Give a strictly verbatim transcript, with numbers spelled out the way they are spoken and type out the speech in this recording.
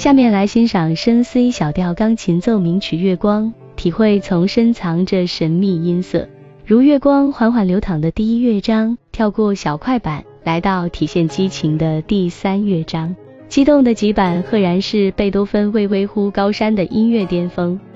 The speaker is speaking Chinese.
下面来欣赏深 C 小调钢琴奏鸣曲《月光》，体会从深藏着神秘音色，如月光缓缓流淌的第一乐章，跳过小快板，来到体现激情的第三乐章。激动的几板赫然是贝多芬未微乎高山的音乐巅峰。